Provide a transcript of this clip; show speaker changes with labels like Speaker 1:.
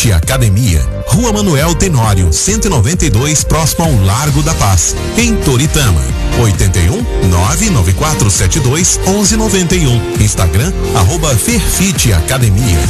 Speaker 1: Ferfit Academia, Rua Manuel Tenório, 192, próximo ao Largo da Paz, em Toritama. 81 99472 1191. Instagram @Ferfit Academia.